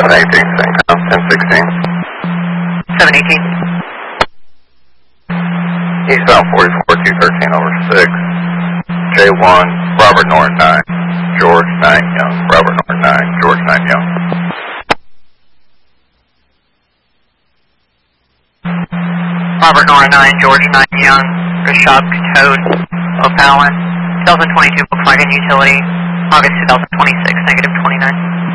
718, Syncom, 1016. 718. Eastbound 44, 213 over 6. J1, Robert Norton 9, George 9 Young, Robert Norton 9, George 9 Young. Robert Norton 9, George 9 Young, Rashad Code, O'Fallon, 2022 Volkswagen Utility, August 2026, -29.